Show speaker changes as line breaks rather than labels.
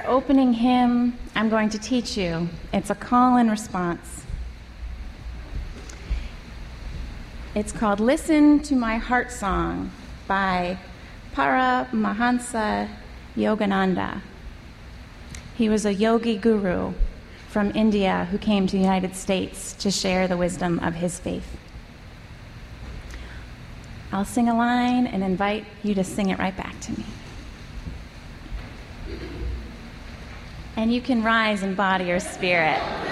opening hymn, I'm going to teach you. It's a call and response. It's called Listen to My Heart Song by Paramahansa Yogananda. He was a yogi guru from India who came to the United States to share the wisdom of his faith. I'll sing a line and invite you to sing it right back to me. And you can rise in body or spirit.